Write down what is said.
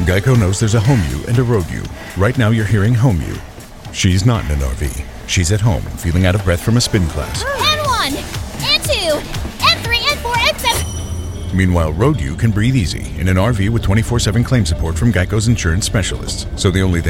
Geico knows there's a home you and a road you. Right now you're hearing home you. She's not in an RV. She's at home, feeling out of breath from a spin class. N1, N2, N3, N4, N7. Meanwhile, road you can breathe easy in an RV with 24/7 claim support from Geico's insurance specialists. So the only thing